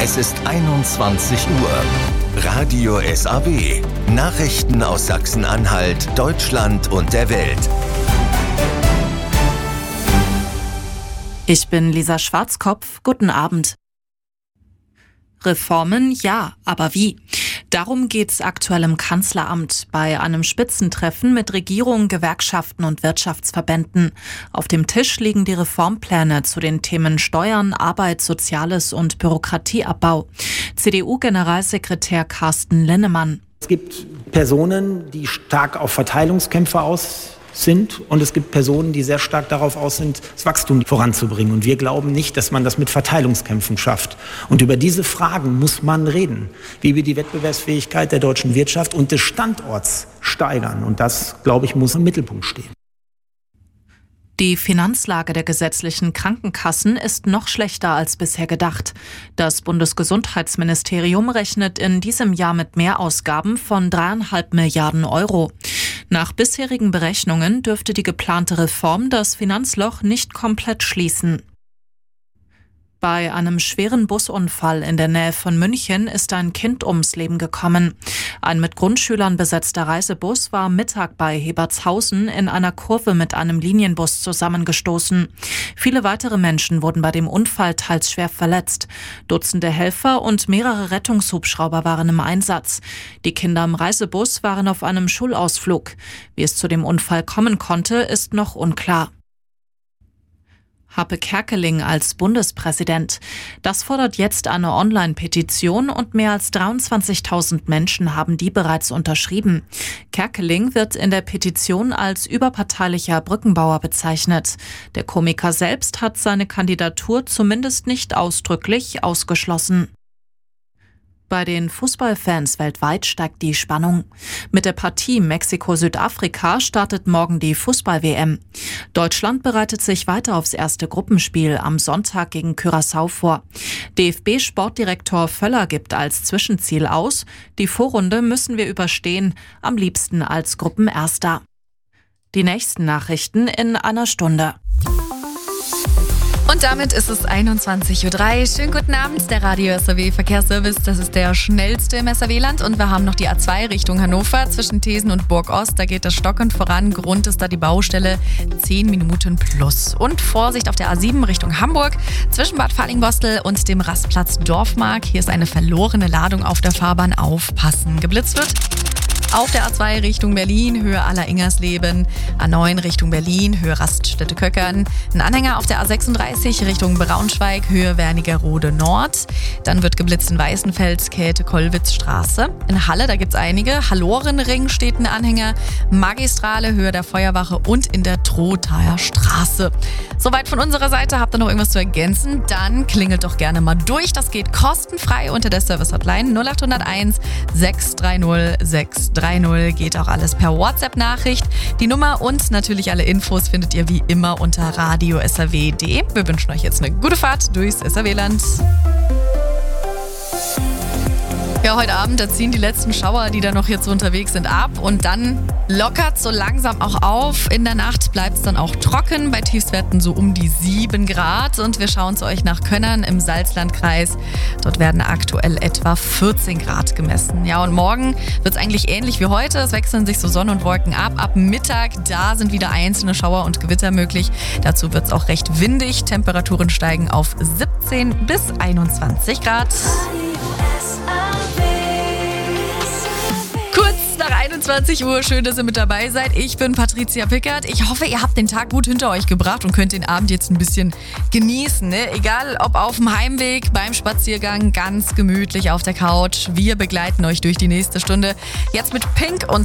Es ist 21 Uhr. Radio SAW. Nachrichten aus Sachsen-Anhalt, Deutschland und der Welt. Ich bin Lisa Schwarzkopf. Guten Abend. Reformen, ja, aber wie? Darum geht's aktuell im Kanzleramt bei einem Spitzentreffen mit Regierung, Gewerkschaften und Wirtschaftsverbänden. Auf dem Tisch liegen die Reformpläne zu den Themen Steuern, Arbeit, Soziales und Bürokratieabbau. CDU-Generalsekretär Carsten Linnemann. Es gibt Personen, die stark auf Verteilungskämpfe aus sind, und es gibt Personen, die sehr stark darauf aus sind, das Wachstum voranzubringen. Und wir glauben nicht, dass man das mit Verteilungskämpfen schafft. Und über diese Fragen muss man reden, wie wir die Wettbewerbsfähigkeit der deutschen Wirtschaft und des Standorts steigern. Und das, glaube ich, muss im Mittelpunkt stehen. Die Finanzlage der gesetzlichen Krankenkassen ist noch schlechter als bisher gedacht. Das Bundesgesundheitsministerium rechnet in diesem Jahr mit Mehrausgaben von 3,5 Milliarden Euro. Nach bisherigen Berechnungen dürfte die geplante Reform das Finanzloch nicht komplett schließen. Bei einem schweren Busunfall in der Nähe von München ist ein Kind ums Leben gekommen. Ein mit Grundschülern besetzter Reisebus war am Mittag bei Hebertshausen in einer Kurve mit einem Linienbus zusammengestoßen. Viele weitere Menschen wurden bei dem Unfall teils schwer verletzt. Dutzende Helfer und mehrere Rettungshubschrauber waren im Einsatz. Die Kinder im Reisebus waren auf einem Schulausflug. Wie es zu dem Unfall kommen konnte, ist noch unklar. Harpe Kerkeling als Bundespräsident. Das fordert jetzt eine Online-Petition und mehr als 23.000 Menschen haben die bereits unterschrieben. Kerkeling wird in der Petition als überparteilicher Brückenbauer bezeichnet. Der Komiker selbst hat seine Kandidatur zumindest nicht ausdrücklich ausgeschlossen. Bei den Fußballfans weltweit steigt die Spannung. Mit der Partie Mexiko-Südafrika startet morgen die Fußball-WM. Deutschland bereitet sich weiter aufs erste Gruppenspiel am Sonntag gegen Curaçao vor. DFB-Sportdirektor Völler gibt als Zwischenziel aus: Die Vorrunde müssen wir überstehen, am liebsten als Gruppenerster. Die nächsten Nachrichten in einer Stunde. Und damit ist es 21.03 Uhr. Schönen guten Abend, der Radio SAW Verkehrsservice. Das ist der schnellste im SAW-Land. Und wir haben noch die A2 Richtung Hannover zwischen Thesen und Burg-Ost. Da geht das stockend voran. Grund ist da die Baustelle 10 Minuten plus. Und Vorsicht auf der A7 Richtung Hamburg zwischen Bad Fallingbostel und dem Rastplatz Dorfmark. Hier ist eine verlorene Ladung auf der Fahrbahn. Aufpassen. Geblitzt wird auf der A2 Richtung Berlin, Höhe Aller-Ingersleben, A9 Richtung Berlin, Höhe Raststätte-Köckern, ein Anhänger auf der A36 Richtung Braunschweig, Höhe Wernigerode Nord, dann wird geblitzt in Weißenfels, Käthe-Kollwitz-Straße. In Halle, da gibt's einige, Hallorenring steht ein Anhänger, Magistrale, Höhe der Feuerwache und in der Trothaer Straße. Soweit von unserer Seite. Habt ihr noch irgendwas zu ergänzen? Dann klingelt doch gerne mal durch. Das geht kostenfrei unter der Service-Hotline 0801 630 630. Geht auch alles per WhatsApp-Nachricht. Die Nummer und natürlich alle Infos findet ihr wie immer unter radiosaw.de. Wir wünschen euch jetzt eine gute Fahrt durchs SAW-Land. Ja, heute Abend, da ziehen die letzten Schauer, die da noch jetzt so unterwegs sind, ab. Und dann lockert so langsam auch auf. In der Nacht bleibt es dann auch trocken, bei Tiefstwerten so um die 7 Grad. Und wir schauen zu euch nach Könnern im Salzlandkreis. Dort werden aktuell etwa 14 Grad gemessen. Ja, und morgen wird es eigentlich ähnlich wie heute. Es wechseln sich so Sonne und Wolken ab. Ab Mittag, da sind wieder einzelne Schauer und Gewitter möglich. Dazu wird es auch recht windig. Temperaturen steigen auf 17 bis 21 Grad. Nach 21 Uhr, schön, dass ihr mit dabei seid. Ich bin Patricia Pickert. Ich hoffe, ihr habt den Tag gut hinter euch gebracht und könnt den Abend jetzt ein bisschen genießen. Ne? Egal, ob auf dem Heimweg, beim Spaziergang, ganz gemütlich auf der Couch. Wir begleiten euch durch die nächste Stunde. Jetzt mit Pink und